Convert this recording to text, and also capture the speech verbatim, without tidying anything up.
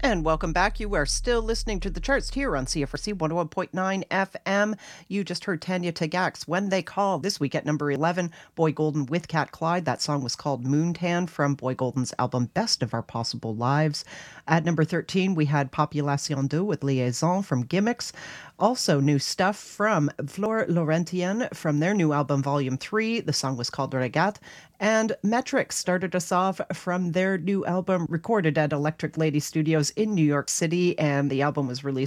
And welcome back. You are still listening to the charts here on C F R C one oh one point nine F M. You just heard Tanya Tagax, When They Call, this week at number eleven, Boy Golden with Cat Clyde. That song was called Moontan from Boy Golden's album Best of Our Possible Lives. At number thirteen, we had Population deux with Liaison from Gimmicks. Also, new stuff from Fleur Laurentien from their new album Volume three. The song was called Regat. And Metrics started us off from their new album recorded at Electric Lady Studios in New York City, and the album was released